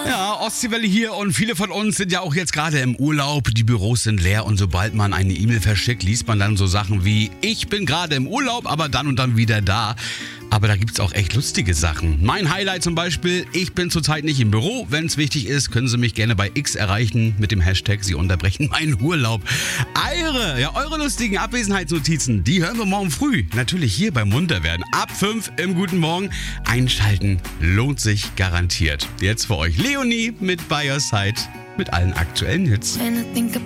Ja, Ostseewelle hier und viele von uns sind ja auch jetzt gerade im Urlaub. Die Büros sind leer und sobald man eine E-Mail verschickt, liest man dann so Sachen wie: Ich bin gerade im Urlaub, aber dann und dann wieder da. Aber da gibt's auch echt lustige Sachen. Mein Highlight zum Beispiel: Ich bin zurzeit nicht im Büro. Wenn es wichtig ist, können Sie mich gerne bei X erreichen mit dem Hashtag Sie unterbrechen meinen Urlaub. Eure lustigen Abwesenheitsnotizen, die hören wir morgen früh. Natürlich hier beim Munterwerden. Ab 5 im Guten Morgen. Einschalten lohnt sich garantiert. Jetzt für euch Leonie mit By Your Side mit allen aktuellen Hits.